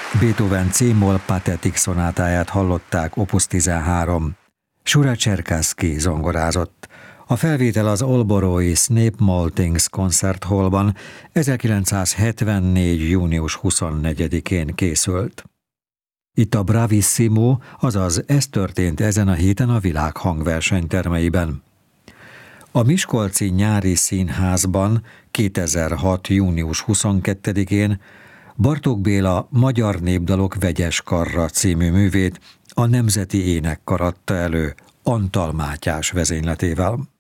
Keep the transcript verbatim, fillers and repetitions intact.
Beethoven C-moll patetik szonátáját hallották, opus tizenhárom. Sura Cserkasszky zongorázott. A felvétel az Olboroi Snape Maltings koncerthallban ezerkilencszázhetvennégy. június huszonnegyedikén készült. Itt a Bravissimo, azaz ez történt ezen a héten a világ hangversenytermeiben. A Miskolci Nyári Színházban kétezer-hat. június huszonkettedikén Bartók Béla Magyar Népdalok vegyes karra című művét a Nemzeti Énekkar adta elő Antal Mátyás vezényletével.